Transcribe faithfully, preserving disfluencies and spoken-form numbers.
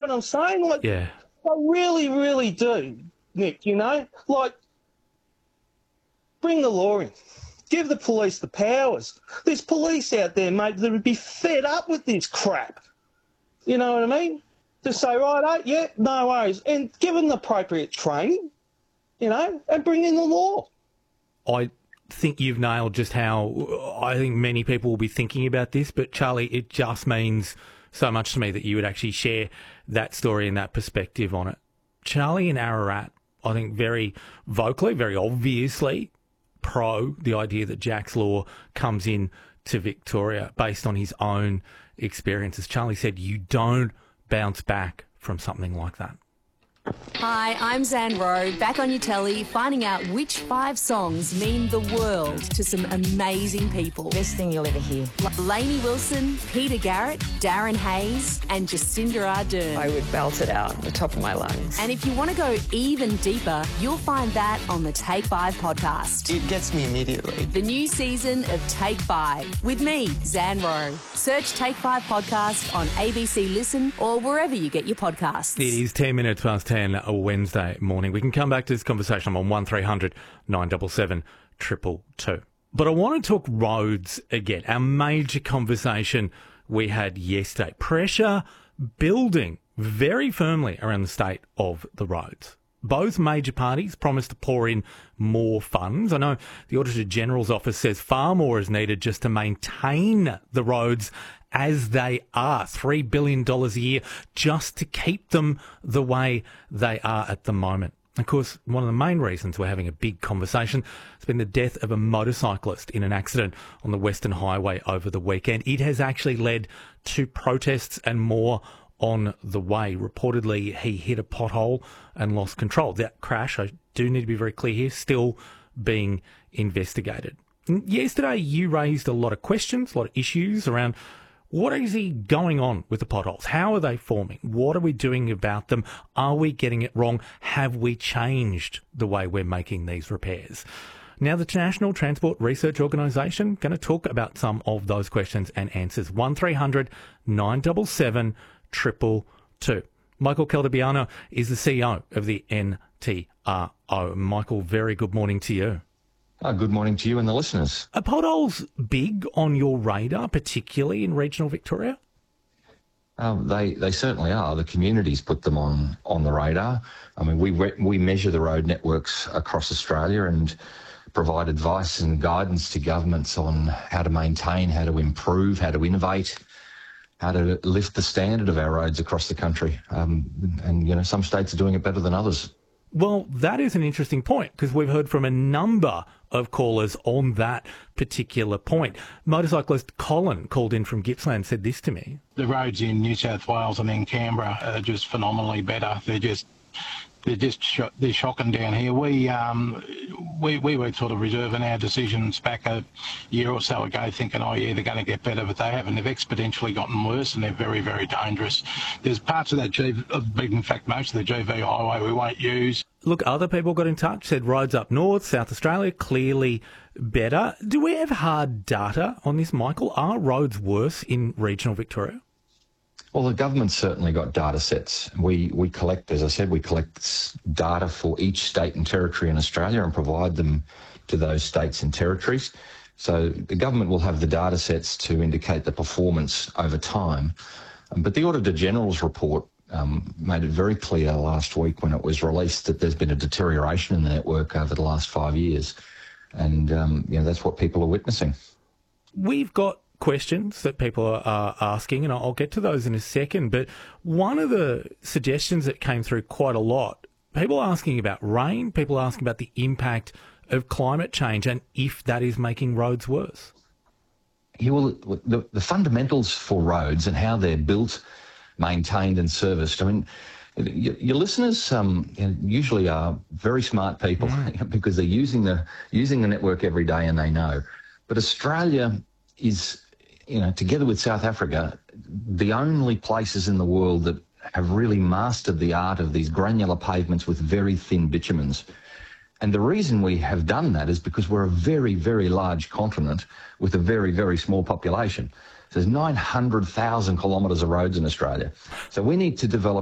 what I'm saying? Like, Yeah. I really, really do, Nick, you know? Like, bring the law in. Give the police the powers. There's police out there, mate, that would be fed up with this crap. You know what I mean? To say, right, oh, yeah, no worries. And give them the appropriate training, you know, and bring in the law. I think you've nailed just how I think many people will be thinking about this, but Charlie, it just means so much to me that you would actually share that story and that perspective on it. Charlie in Ararat, I think very vocally, very obviously pro the idea that Jack's Law comes in to Victoria based on his own experiences. Charlie said you don't bounce back from something like that. Hi, I'm Zan Rowe, back on your telly, finding out which five songs mean the world to some amazing people. Best thing you'll ever hear. Like Lainey Wilson, Peter Garrett, Darren Hayes and Jacinda Ardern. I would belt it out at the top of my lungs. And if you want to go even deeper, you'll find that on the Take Five podcast. It gets me immediately. The new season of Take Five with me, Zan Rowe. Search Take Five podcast on A B C Listen or wherever you get your podcasts. It is ten minutes past ten a Wednesday morning. We can come back to this conversation on one three hundred nine seven seven two two two. But I want to talk roads again. Our major conversation we had yesterday. Pressure building very firmly around the state of the roads. Both major parties promised to pour in more funds. I know the Auditor General's office says far more is needed just to maintain the roads as they are. three billion dollars a year just to keep them the way they are at the moment. Of course, one of the main reasons we're having a big conversation has been the death of a motorcyclist in an accident on the Western Highway over the weekend. It has actually led to protests and more on the way. Reportedly, he hit a pothole and lost control. That crash, I do need to be very clear here, still being investigated. Yesterday, you raised a lot of questions, a lot of issues around what is he going on with the potholes? How are they forming? What are we doing about them? Are we getting it wrong? Have we changed the way we're making these repairs? Now, the National Transport Research Organisation going to talk about some of those questions and answers. one three hundred nine seven seven two two two. Michael Caltabiano is the C E O of the N T R O. Michael, very good morning to you. Oh, good morning to you and the listeners. Are potholes big on your radar, particularly in regional Victoria? Um, they they certainly are. The communities put them on, on the radar. I mean, we we measure the road networks across Australia and provide advice and guidance to governments on how to maintain, how to improve, how to innovate, how to lift the standard of our roads across the country. Um, and, you know, some states are doing it better than others. Well, that is an interesting point because we've heard from a number of callers on that particular point. Motorcyclist Colin called in from Gippsland, said this to me. The roads in New South Wales and in Canberra are just phenomenally better. They're just they're just sho- they're shocking down here. We um we we were sort of reserving our decisions back a year or so ago, thinking, oh yeah, they're going to get better, but they haven't. They've exponentially gotten worse, and they're very very dangerous. There's parts of that G, in fact, most of the G V highway we won't use. Look, other people got in touch, said roads up north, South Australia, clearly better. Do we have hard data on this, Michael? Are roads worse in regional Victoria? Well, the government's certainly got data sets. We we collect, as I said, we collect data for each state and territory in Australia and provide them to those states and territories. So the government will have the data sets to indicate the performance over time. Um, but the Auditor General's report um, made it very clear last week when it was released that there's been a deterioration in the network over the last five years. And, um, you know, that's what people are witnessing. We've got questions that people are asking, and I'll get to those in a second. But one of the suggestions that came through quite a lot, people asking about rain, people asking about the impact of climate change and if that is making roads worse. Yeah, well, the, the fundamentals for roads and how they're built, maintained and serviced, I mean, your, your listeners um, usually are very smart people mm. because they're using the using the network every day and they know. But Australia is, you know, together with South Africa, the only places in the world that have really mastered the art of these granular pavements with very thin bitumens. And the reason we have done that is because we're a very, very large continent with a very, very small population. So there's nine hundred thousand kilometres of roads in Australia. So we need to develop